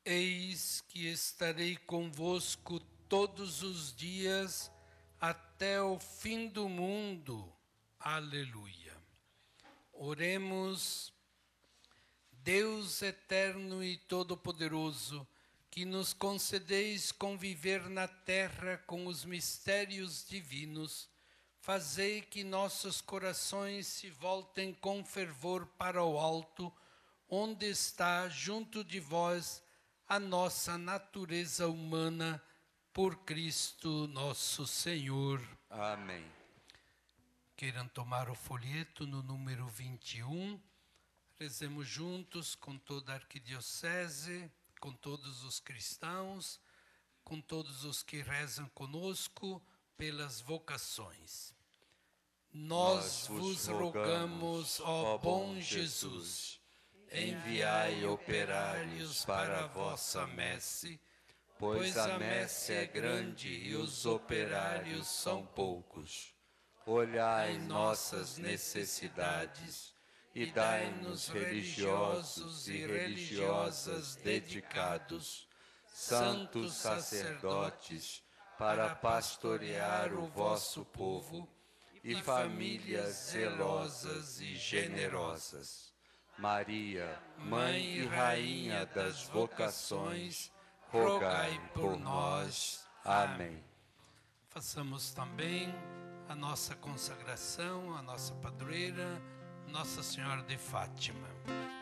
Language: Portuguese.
Eis que estarei convosco todos os dias até o fim do mundo. Aleluia. Oremos. Deus eterno e todo-poderoso, que nos concedeis conviver na terra com os mistérios divinos, fazei que nossos corações se voltem com fervor para o alto, onde está junto de vós a nossa natureza humana, por Cristo nosso Senhor. Amém. Queiram tomar o folheto no número 21. Rezemos juntos com toda a arquidiocese, com todos os cristãos, com todos os que rezam conosco pelas vocações. Nós vos rogamos, ó bom Jesus, enviai operários para a vossa messe, pois a messe é grande e os operários são poucos. Olhai nossas necessidades e dai-nos religiosos e religiosas dedicados, santos sacerdotes, para pastorear o vosso povo, e famílias zelosas e generosas. Maria, Mãe e Rainha das vocações, rogai por nós. Amém. Façamos também a nossa consagração, a nossa padroeira, Nossa Senhora de Fátima.